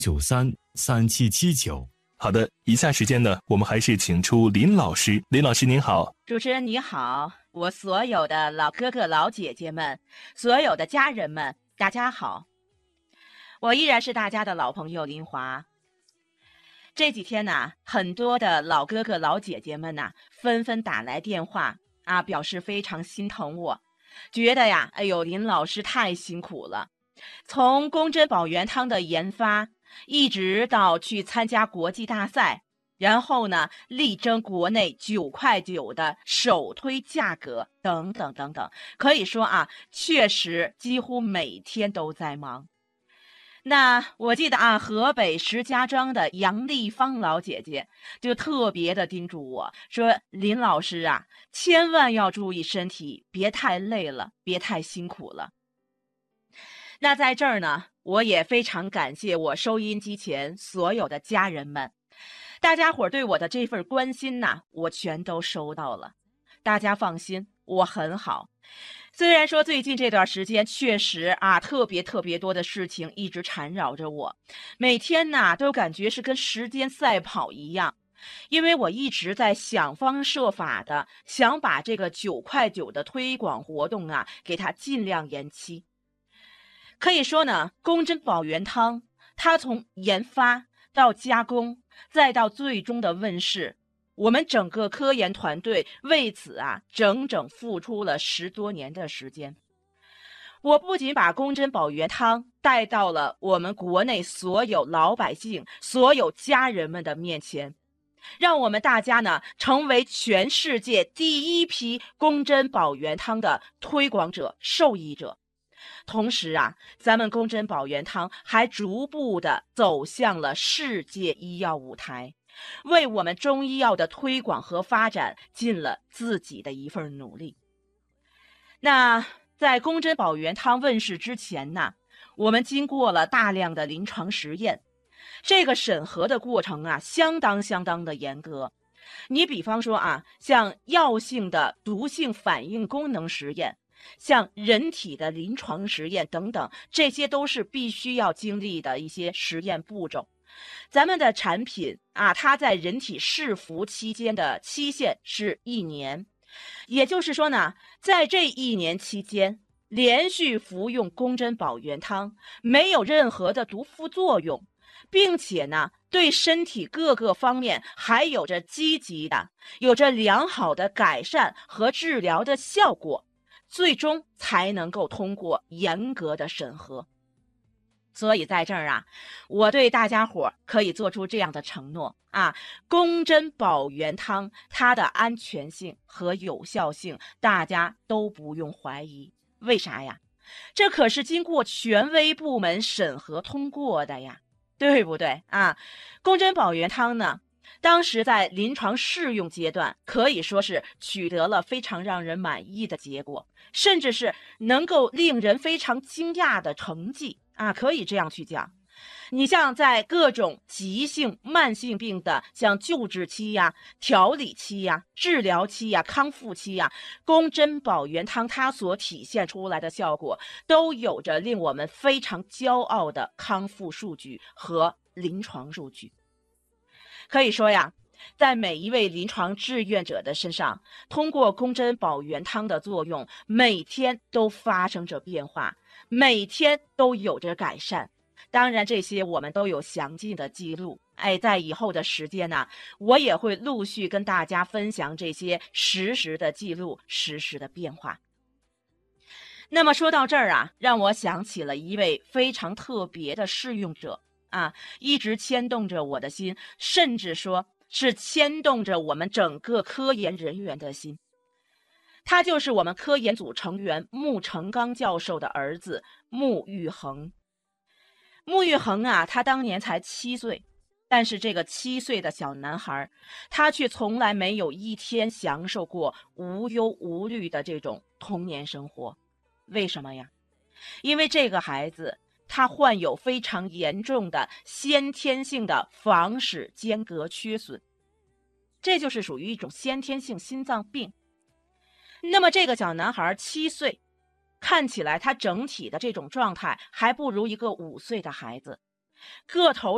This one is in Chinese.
933779。 好的，以下时间呢，我们还是请出林老师。林老师您好。 主持人你好，我所有的老哥哥老姐姐们，所有的家人们，大家好。我依然是大家的老朋友林华。这几天呢，很多的老哥哥老姐姐们呢，纷纷打来电话啊，表示非常心疼我，觉得呀，哎呦，林老师太辛苦了。从宫珍宝元汤的研发，一直到去参加国际大赛，然后呢，力争国内9块9的首推价格，等等等等。可以说啊，确实几乎每天都在忙。那我记得啊，河北石家庄的杨丽芳老姐姐就特别的叮嘱我说：“林老师啊，千万要注意身体，别太累了，别太辛苦了。”那在这儿呢，我也非常感谢我收音机前所有的家人们，大家伙对我的这份关心呢，我全都收到了。大家放心，我很好。虽然说最近这段时间确实啊，特别多的事情一直缠绕着我，每天呢都感觉是跟时间赛跑一样，因为我一直在想方设法的想把这个9块9的推广活动啊，给它尽量延期。可以说呢，宫珍宝元汤它从研发到加工，再到最终的问世，我们整个科研团队为此啊，整整付出了10多年的时间。我不仅把宫珍宝元汤带到了我们国内所有老百姓、所有家人们的面前，让我们大家呢成为全世界第一批宫珍宝元汤的推广者、受益者。同时啊，咱们宫珍宝元汤还逐步的走向了世界医药舞台，为我们中医药的推广和发展尽了自己的一份努力。那在宫珍宝元汤问世之前呢，我们经过了大量的临床实验，这个审核的过程啊，相当的严格。你比方说啊，像药性的毒性反应功能实验，像人体的临床实验等等，这些都是必须要经历的一些实验步骤。咱们的产品啊，它在人体试服期间的期限是1年，也就是说呢，在这1年期间，连续服用宫珍宝元汤，没有任何的毒副作用，并且呢，对身体各个方面还有着积极的、有着良好的改善和治疗的效果，最终才能够通过严格的审核。所以在这儿啊，我对大家伙可以做出这样的承诺啊，宫珍宝元汤它的安全性和有效性大家都不用怀疑。为啥呀？这可是经过权威部门审核通过的呀，对不对啊？宫珍宝元汤呢，当时在临床试用阶段可以说是取得了非常让人满意的结果，甚至是能够令人非常惊讶的成绩啊，可以这样去讲。你像在各种急性慢性病的像救治期呀、调理期呀、治疗期呀、康复期呀，宫珍宝元汤它所体现出来的效果都有着令我们非常骄傲的康复数据和临床数据。可以说呀，在每一位临床志愿者的身上，通过宫珍宝元汤的作用，每天都发生着变化，每天都有着改善。当然这些我们都有详尽的记录，在以后的时间呢，我也会陆续跟大家分享这些实时的记录、实时的变化。那么说到这儿啊，让我想起了一位非常特别的试用者啊，一直牵动着我的心，甚至说是牵动着我们整个科研人员的心。他就是我们科研组成员穆成刚教授的儿子穆玉恒。穆玉恒啊，他当年才7岁，但是这个7岁的小男孩，他却从来没有一天享受过无忧无虑的这种童年生活。为什么呀？因为这个孩子他患有非常严重的先天性的房室间隔缺损，这就是属于一种先天性心脏病。那么这个小男孩7岁，看起来他整体的这种状态还不如一个5岁的孩子，个头